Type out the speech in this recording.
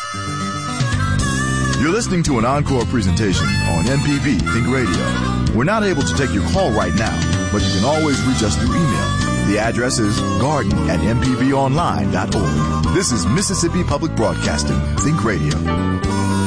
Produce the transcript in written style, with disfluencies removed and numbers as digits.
You're listening to an encore presentation on MPB Think Radio. We're not able to take your call right now, but you can always reach us through email. The address is garden@mpbonline.org. This is Mississippi Public Broadcasting Think Radio.